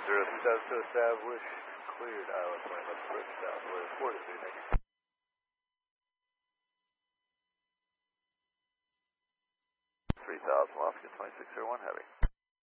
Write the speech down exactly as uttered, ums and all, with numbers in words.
Zero three thousand to establish, cleared Island twenty left approach, southwest forty-three, thank you. three thousand left, get twenty-six zero one, heavy.